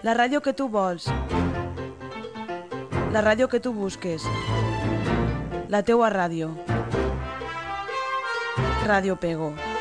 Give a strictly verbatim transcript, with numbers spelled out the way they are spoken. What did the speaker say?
La ràdio que tu vols. La ràdio que tu busques. La teua ràdio. Ràdio Pego.